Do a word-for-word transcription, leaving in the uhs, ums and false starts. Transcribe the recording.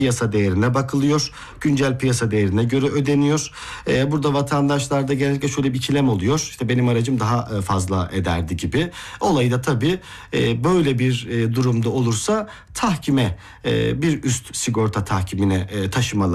piyasa değerine bakılıyor. Güncel piyasa değerine göre ödeniyor. Ee, burada vatandaşlarda genellikle şöyle bir ikilem oluyor. İşte benim aracım daha fazla ederdi gibi. Olayı da tabii e, böyle bir e, durumda olursa tahkime, e, bir üst sigorta tahkimine e, taşımaları